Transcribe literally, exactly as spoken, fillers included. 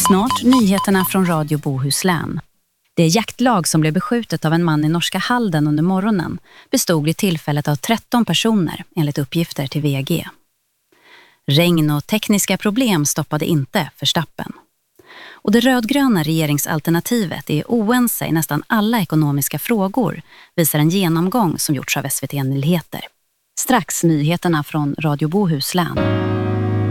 Snart nyheterna från Radio Bohuslän. Det jaktlag som blev beskjutet av en man i norska Halden under morgonen bestod vid tillfället av tretton personer enligt uppgifter till V G. Regn och tekniska problem stoppade inte Verstappen. Och det rödgröna regeringsalternativet är oense i nästan alla ekonomiska frågor, visar en genomgång som gjorts av S V T Nyheter. Strax nyheterna från Radio Bohuslän.